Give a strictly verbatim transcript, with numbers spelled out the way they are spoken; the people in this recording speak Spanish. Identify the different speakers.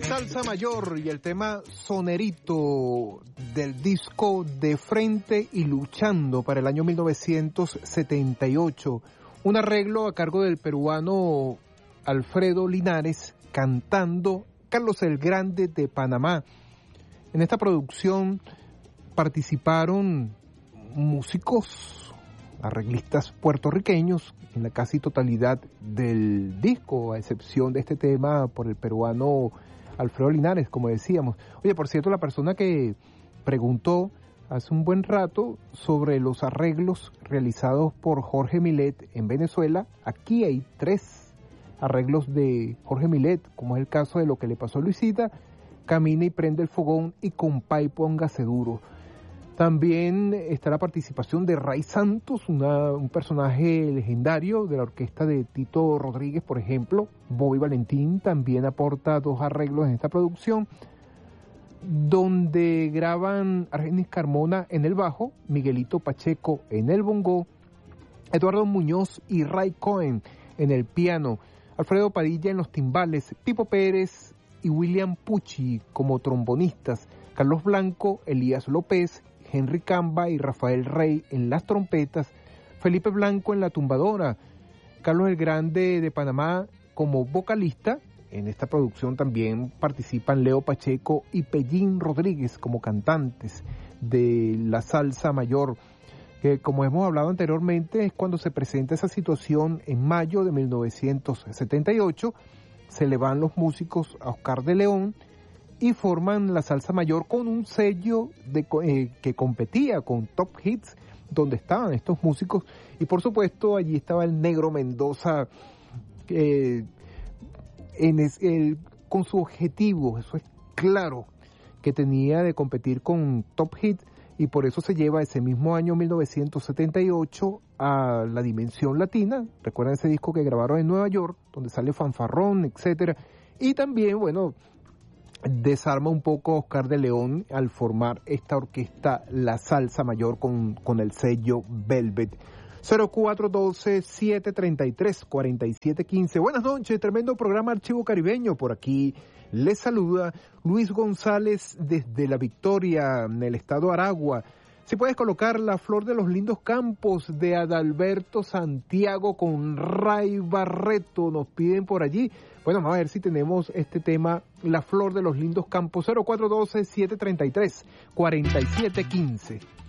Speaker 1: Salsa Mayor y el tema Sonerito del disco De Frente y Luchando para el año mil novecientos setenta y ocho. Un arreglo a cargo del peruano Alfredo Linares cantando Carlos el Grande de Panamá. En esta producción participaron músicos, arreglistas puertorriqueños en la casi totalidad del disco, a excepción de este tema por el peruano Alfredo Linares, como decíamos. Oye, por cierto, la persona que preguntó hace un buen rato sobre los arreglos realizados por Jorge Millet en Venezuela, aquí hay tres arreglos de Jorge Millet, como es el caso de Lo que le pasó a Luisita, Camina y prende el fogón y Compay póngase duro. También está la participación de Ray Santos, una, un personaje legendario de la orquesta de Tito Rodríguez, por ejemplo. Bobby Valentín también aporta dos arreglos en esta producción, donde graban Argenis Carmona en el bajo, Miguelito Pacheco en el bongo, Eduardo Muñoz y Ray Cohen en el piano, Alfredo Padilla en los timbales, Pipo Pérez y William Pucci como trombonistas, Carlos Blanco, Elías López, Henry Camba y Rafael Rey en las trompetas, Felipe Blanco en la tumbadora, Carlos el Grande de Panamá como vocalista. En esta producción también participan Leo Pacheco y Pellín Rodríguez como cantantes de la salsa mayor, que como hemos hablado anteriormente es cuando se presenta esa situación en mayo de mil novecientos setenta y ocho, se le van los músicos a Oscar de León y forman la salsa mayor con un sello de, eh, que competía con Top Hits, donde estaban estos músicos, y por supuesto allí estaba el Negro Mendoza eh, en es, el, con su objetivo, eso es claro, que tenía de competir con Top Hits, y por eso se lleva ese mismo año mil novecientos setenta y ocho a la Dimensión Latina. Recuerdan ese disco que grabaron en Nueva York, donde sale Fanfarrón, etcétera, y también, bueno, desarma un poco Oscar de León al formar esta orquesta La Salsa Mayor con, con el sello Velvet. cero cuatro uno dos, siete tres tres, cuatro siete uno cinco. Buenas noches, tremendo programa Archivo Caribeño. Por aquí les saluda Luis González desde La Victoria, en el estado Aragua. Si puedes colocar La Flor de los Lindos Campos de Adalberto Santiago con Ray Barreto, nos piden por allí. Bueno, vamos a ver si tenemos este tema, La Flor de los Lindos Campos, cero cuatro uno dos, siete tres tres, cuatro siete uno cinco.